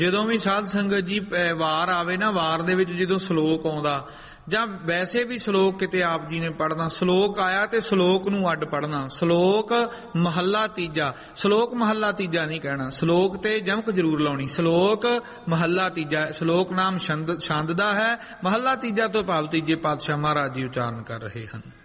ਜਦੋਂ ਵੀ ਸਾਧ ਸੰਗਤ ਜੀ ਵਾਰ ਆਵੇ ਨਾ, ਵਾਰ ਦੇ ਵਿੱਚ ਜਦੋਂ ਸ਼ਲੋਕ ਆਉਂਦਾ ਜਾਂ ਵੈਸੇ ਵੀ ਸ਼ਲੋਕ ਕਿਤੇ ਆਪ ਜੀ ਨੇ ਪੜ੍ਹਨਾ, ਸ਼ਲੋਕ ਆਇਆ ਤੇ ਸ਼ਲੋਕ ਨੂੰ ਅੱਡ ਪੜ੍ਹਨਾ। ਸ਼ਲੋਕ ਮਹੱਲਾ ਤੀਜਾ, ਸ਼ਲੋਕ ਮਹੱਲਾ ਤੀਜਾ ਨਹੀਂ ਕਹਿਣਾ, ਸ਼ਲੋਕ ਤੇ ਜਮਕ ਜ਼ਰੂਰ ਲਾਉਣੀ। ਸ਼ਲੋਕ ਮਹੱਲਾ ਤੀਜਾ, ਸ਼ਲੋਕ ਨਾਮ ਛੰਦ ਦਾ ਹੈ। ਮਹੱਲਾ ਤੀਜਾ ਤੋਂ ਭਾਵ ਤੀਜੇ ਪਾਤਸ਼ਾਹ ਮਹਾਰਾਜ ਜੀ ਉਚਾਰਨ ਕਰ ਰਹੇ ਹਨ।